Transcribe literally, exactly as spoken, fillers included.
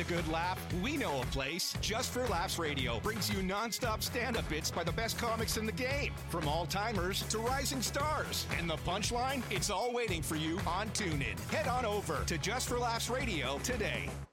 a good laugh? We know a place. Just for Laughs Radio brings you non-stop stand-up bits by the best comics in the game, from all-timers to rising stars. And the punchline? It's all waiting for you on TuneIn. Head on over to Just for Laughs Radio today.